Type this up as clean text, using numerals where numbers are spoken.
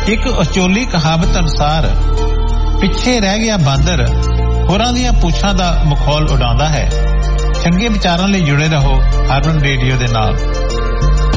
ਇੱਕ ਅਚੋਲੀ ਕਹਾਵਤ ਅਨੁਸਾਰ ਪਿੱਛੇ ਰਹਿ ਗਿਆ ਬਾਂਦਰ ਹੋਰਾਂ ਦੀਆਂ ਪੁੱਛਾਂ ਦਾ ਮਖੌਲ ਉਡਾਉਂਦਾ ਹੈ। ਚੰਗੇ ਵਿਚਾਰਾਂ ਲਈ ਜੁੜੇ ਰਹੋ ਹਰਮਨ ਰੇਡੀਓ ਦੇ ਨਾਲ।